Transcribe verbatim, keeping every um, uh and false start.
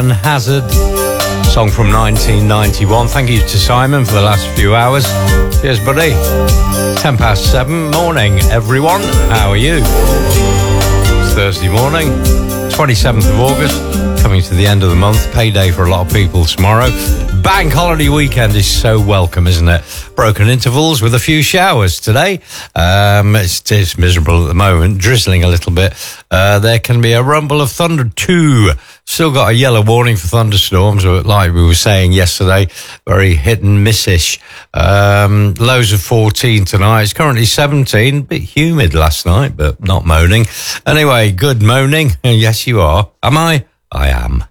Hazard, song from nineteen ninety-one. Thank you to Simon for the last few hours. Cheers, buddy. Ten past seven, morning, everyone. How are you? It's Thursday morning, twenty-seventh of August, coming to the end of the month. Payday for a lot of people tomorrow. Bank holiday weekend is so welcome, isn't it? Broken intervals with a few showers today. Um, it's, it's miserable at the moment, drizzling a little bit. Uh, there can be a rumble of thunder too. Still got a yellow warning for thunderstorms, like we were saying yesterday, very hit and miss-ish. Um, lows of fourteen tonight. It's currently seventeen, a bit humid last night, but not moaning. Anyway, good moaning. Yes, you are. Am I? I am.